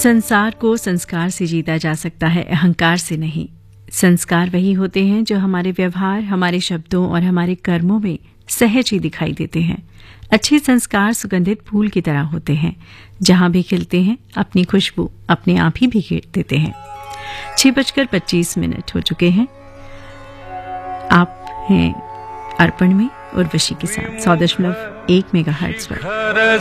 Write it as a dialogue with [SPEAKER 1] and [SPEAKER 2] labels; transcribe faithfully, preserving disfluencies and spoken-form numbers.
[SPEAKER 1] संसार को संस्कार से जीता जा सकता है, अहंकार से नहीं। संस्कार वही होते हैं जो हमारे व्यवहार, हमारे शब्दों और हमारे कर्मों में सहज ही दिखाई देते हैं। अच्छे संस्कार सुगंधित फूल की तरह होते हैं, जहां भी खिलते हैं अपनी खुशबू अपने आप ही बिखेर देते हैं। छह बजकर पच्चीस मिनट हो चुके हैं। आप हैं अर्पण में उर्वशी के साथ सौ दशमलव एक मेगा हर्ट्ज पर।